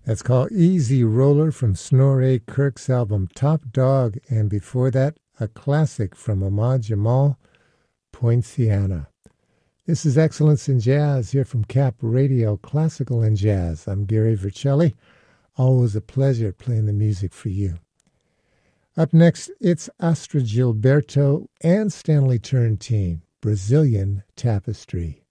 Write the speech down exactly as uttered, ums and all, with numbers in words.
That's called Easy Roller from Snorri Kirk's album Top Dog, and before that, a classic from Ahmad Jamal, Poinciana. This is Excellence in Jazz here from Cap Radio, Classical and Jazz. I'm Gary Vercelli. Always a pleasure playing the music for you. Up next, it's Astrud Gilberto and Stanley Turrentine, Brazilian Tapestry.